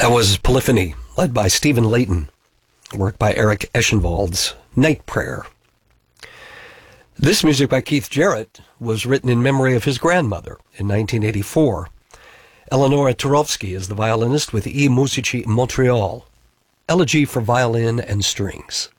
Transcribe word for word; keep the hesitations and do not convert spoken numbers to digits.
That was Polyphony, led by Stephen Layton, work by Eric Eschenwald's Night Prayer. This music by Keith Jarrett was written in memory of his grandmother in nineteen eighty-four. Eleonora Turovsky is the violinist with I Musici Montreal, Elegy for Violin and Strings.